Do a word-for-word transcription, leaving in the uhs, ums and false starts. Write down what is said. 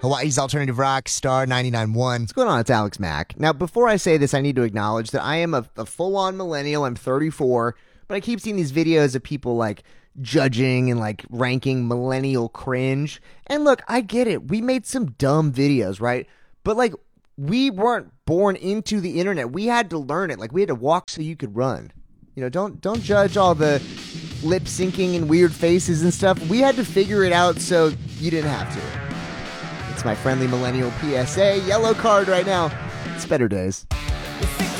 Hawaii's Alternative Rock, Star ninety-nine point one. What's going on? It's Alex Mack. Now, before I say this, I need to acknowledge that I am a, a full-on millennial. I'm thirty-four, but I keep seeing these videos of people like judging and like ranking millennial cringe. And look, I get it. We made some dumb videos, right? But like, we weren't born into the internet. We had to learn it. Like, we had to walk so you could run. You know, don't don't judge all the lip syncing and weird faces and stuff. We had to figure it out so you didn't have to. It's my friendly millennial P S A. Yellow card right now. It's better days.